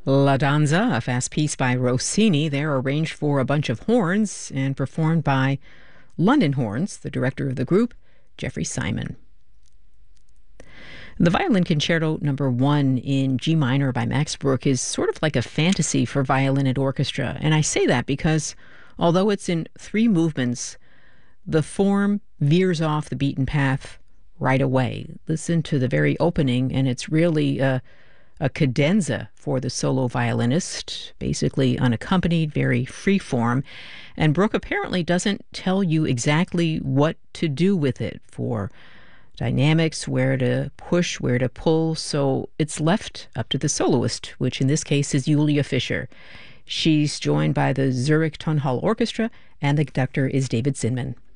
La Danza, a fast piece by Rossini. They're arranged for a bunch of horns and performed by London Horns, the director of the group, Jeffrey Simon. The Violin Concerto Number 1 in G minor by Max Bruch is sort of like a fantasy for violin and orchestra. And I say that because although it's in 3 movements, the form veers off the beaten path right away. Listen to the very opening, and it's really a cadenza for the solo violinist, basically unaccompanied, very free form. And Bruch apparently doesn't tell you exactly what to do with it for dynamics, where to push, where to pull. So it's left up to the soloist, which in this case is Julia Fischer. She's joined by the Zurich Tonhalle Orchestra, and the conductor is David Zinman.